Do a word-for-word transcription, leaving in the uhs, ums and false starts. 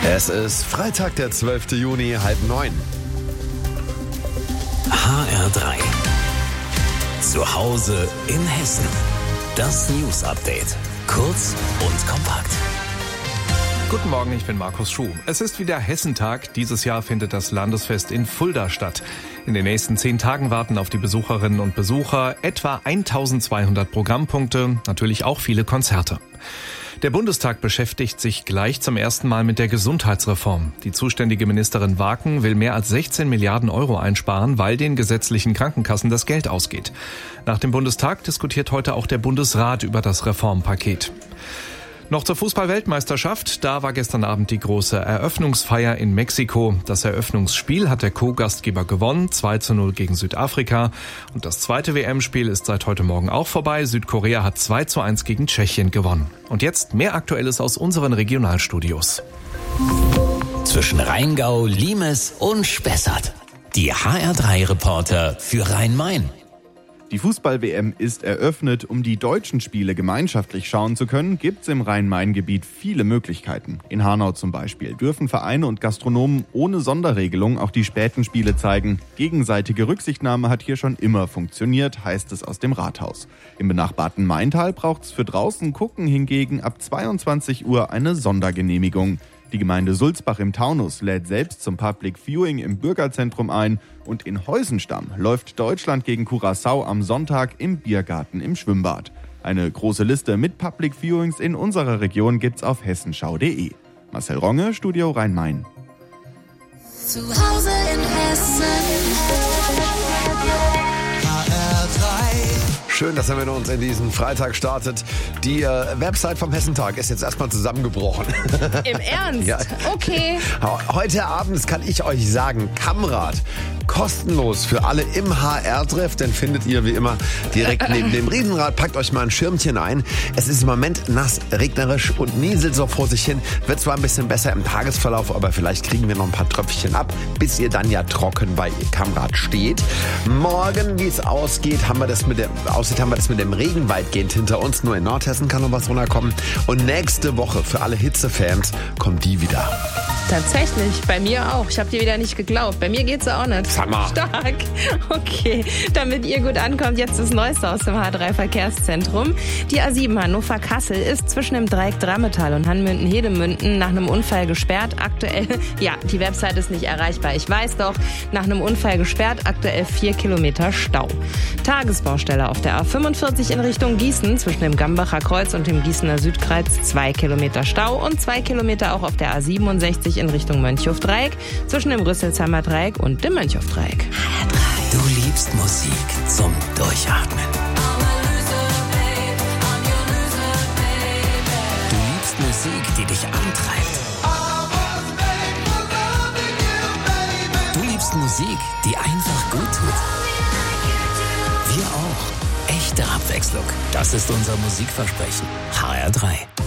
Es ist Freitag, der zwölfte Juni, halb neun. H R drei. Zu Hause in Hessen. Das News Update. Kurz und kompakt. Guten Morgen, ich bin Markus Schuh. Es ist wieder Hessentag. Dieses Jahr findet das Landesfest in Fulda statt. In den nächsten zehn Tagen warten auf die Besucherinnen und Besucher etwa eintausendzweihundert Programmpunkte, natürlich auch viele Konzerte. Der Bundestag beschäftigt sich gleich zum ersten Mal mit der Gesundheitsreform. Die zuständige Ministerin Waken will mehr als sechzehn Milliarden Euro einsparen, weil den gesetzlichen Krankenkassen das Geld ausgeht. Nach dem Bundestag diskutiert heute auch der Bundesrat über das Reformpaket. Noch zur Fußball-Weltmeisterschaft. Da war gestern Abend die große Eröffnungsfeier in Mexiko. Das Eröffnungsspiel hat der Co-Gastgeber gewonnen, zwei zu null gegen Südafrika. Und das zweite W M-Spiel ist seit heute Morgen auch vorbei. Südkorea hat zwei zu eins gegen Tschechien gewonnen. Und jetzt mehr Aktuelles aus unseren Regionalstudios. Zwischen Rheingau, Limes und Spessart. Die H R drei Reporter für Rhein-Main. Die Fußball-W M ist eröffnet. Um die deutschen Spiele gemeinschaftlich schauen zu können, gibt's im Rhein-Main-Gebiet viele Möglichkeiten. In Hanau zum Beispiel dürfen Vereine und Gastronomen ohne Sonderregelung auch die späten Spiele zeigen. Gegenseitige Rücksichtnahme hat hier schon immer funktioniert, heißt es aus dem Rathaus. Im benachbarten Maintal braucht's für draußen gucken hingegen ab zweiundzwanzig Uhr eine Sondergenehmigung. Die Gemeinde Sulzbach im Taunus lädt selbst zum Public Viewing im Bürgerzentrum ein und in Heusenstamm läuft Deutschland gegen Curaçao am Sonntag im Biergarten im Schwimmbad. Eine große Liste mit Public Viewings in unserer Region gibt's auf hessenschau punkt de. Marcel Ronge, Studio Rhein-Main. Zu Hause in Hessen. H R drei. Schön, dass er mit uns in diesen Freitag startet. Die äh, Website vom Hessentag ist jetzt erstmal zusammengebrochen. Im Ernst? Ja. Okay. Heute Abend, das kann ich euch sagen, Kammrad. Kostenlos für alle im H R-Treff. Den findet ihr wie immer direkt neben dem Riesenrad. Packt euch mal ein Schirmchen ein. Es ist im Moment nass, regnerisch und nieselt so vor sich hin. Wird zwar ein bisschen besser im Tagesverlauf, aber vielleicht kriegen wir noch ein paar Tröpfchen ab, bis ihr dann ja trocken bei Kammrad steht. Morgen, wie es ausgeht, haben wir das mit dem, aussieht, haben wir das mit dem Regen weitgehend hinter uns. Nur in Nordhessen kann noch was runterkommen. Und nächste Woche für alle Hitzefans kommt die wieder. Tatsächlich, bei mir auch. Ich habe dir wieder nicht geglaubt. Bei mir geht's auch nicht. Sag mal. Stark. Okay, damit ihr gut ankommt, jetzt das Neueste aus dem H drei Verkehrszentrum. Die A sieben Hannover-Kassel ist zwischen dem Dreieck Drammetal und Hanmünden-Hedemünden nach einem Unfall gesperrt. Aktuell, ja, die Website ist nicht erreichbar. Ich weiß doch, nach einem Unfall gesperrt, aktuell vier Kilometer Stau. Tagesbaustelle auf der A fünfundvierzig in Richtung Gießen zwischen dem Gambacher Kreuz und dem Gießener Südkreuz, zwei Kilometer Stau und zwei Kilometer auch auf der A siebenundsechzig in Richtung Mönchhof-Dreieck zwischen dem Rüsselsheimer Dreieck und dem Mönchhof-Dreieck. Du liebst Musik zum Durchatmen. Du liebst Musik, die dich antreibt. Du liebst Musik, die einfach gut tut. Wir auch. Echte Abwechslung. Das ist unser Musikversprechen. H R drei.